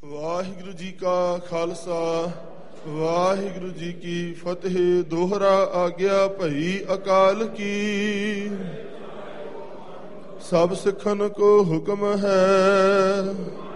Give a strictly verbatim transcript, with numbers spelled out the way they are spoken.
ਵਾਹਿਗੁਰੂ ਜੀ ਕਾ ਖਾਲਸਾ ਵਾਹਿਗੁਰੂ ਜੀ ਕੀ ਫਤਿਹ। ਦੋਹਰਾ ਆਗਿਆ ਭਈ ਅਕਾਲ ਕੀ, ਸਭ ਸਿੱਖਨ ਕੋ ਹੁਕਮ ਹੈ।